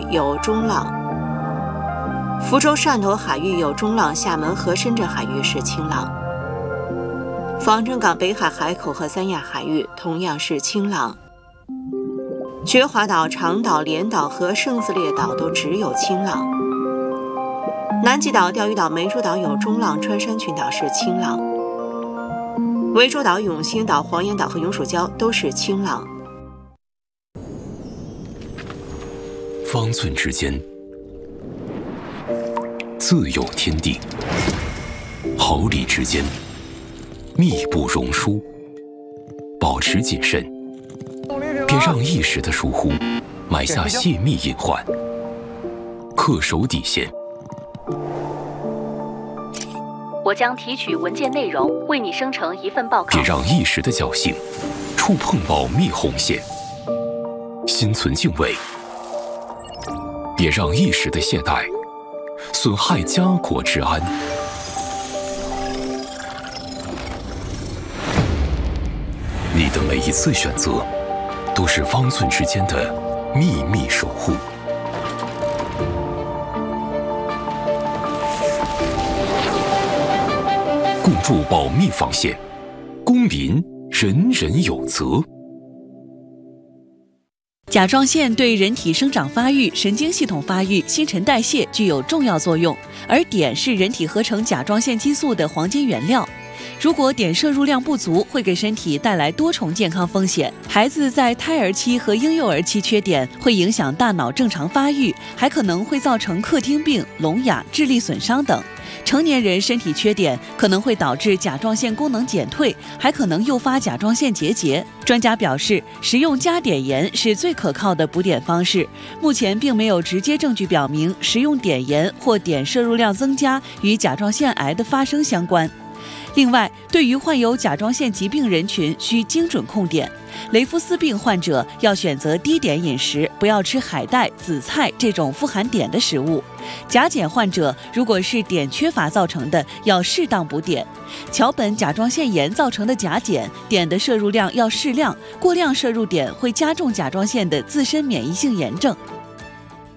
有中浪，福州汕头海域有中浪，厦门和深圳海域是轻浪。防城港北海海口和三亚海域同样是轻浪。觉华岛、长岛、连岛和圣斯列岛都只有轻浪。南极岛、钓鱼岛、湄洲岛有中浪，穿山群岛是轻浪。涠洲岛、永兴岛、黄岩岛和永暑礁都是轻浪。 方寸之间，自有天地；毫厘之间，密不容疏。保持谨慎，别让一时的疏忽埋下泄密隐患。恪守底线。 我将提取文件内容，为你生成一份报告。 别让一时的侥幸触碰保密红线。心存敬畏，别让一时的懈怠损害家国之安。你的每一次选择，都是方寸之间的秘密守护。共筑保密防线，公民人人有责。 甲状腺对人体生长发育、神经系统发育、新陈代谢具有重要作用，而碘是人体合成甲状腺激素的黄金原料。如果碘摄入量不足，会给身体带来多重健康风险。孩子在胎儿期和婴幼儿期缺碘，会影响大脑正常发育，还可能会造成克汀病、聋哑、智力损伤等。成年人身体缺碘可能会导致甲状腺功能减退，还可能诱发甲状腺结节。专家表示，食用加碘盐是最可靠的补碘方式。目前并没有直接证据表明食用碘盐或碘摄入量增加与甲状腺癌的发生相关。另外，对于患有甲状腺疾病人群，需精准控碘。雷夫斯病患者要选择低碘饮食，不要吃海带、紫菜这种富含碘的食物。甲减患者如果是碘缺乏造成的，要适当补碘。桥本甲状腺炎造成的甲减，碘的摄入量要适量，过量摄入碘会加重甲状腺的自身免疫性炎症。